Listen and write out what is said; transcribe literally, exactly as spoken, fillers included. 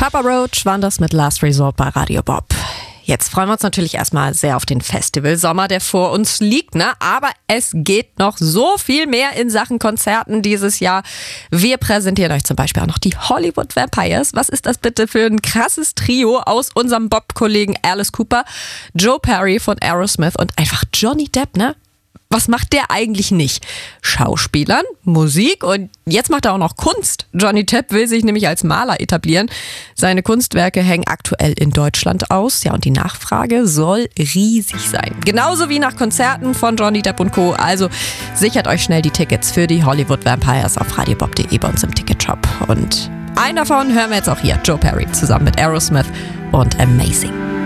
Papa Roach waren das mit Last Resort bei Radio Bob. Jetzt freuen wir uns natürlich erstmal sehr auf den Festivalsommer, der vor uns liegt, ne? Aber es geht noch so viel mehr in Sachen Konzerten dieses Jahr. Wir präsentieren euch zum Beispiel auch noch die Hollywood Vampires. Was ist das bitte für ein krasses Trio aus unserem Bob-Kollegen Alice Cooper, Joe Perry von Aerosmith und einfach Johnny Depp, ne? Was macht der eigentlich nicht? Schauspielern, Musik und jetzt macht er auch noch Kunst. Johnny Depp will sich nämlich als Maler etablieren. Seine Kunstwerke hängen aktuell in Deutschland aus. Ja, und die Nachfrage soll riesig sein. Genauso wie nach Konzerten von Johnny Depp und Co. Also sichert euch schnell die Tickets für die Hollywood Vampires auf radiobob punkt de bei uns im Ticketshop. Und einen davon hören wir jetzt auch hier, Joe Perry, zusammen mit Aerosmith und Amazing.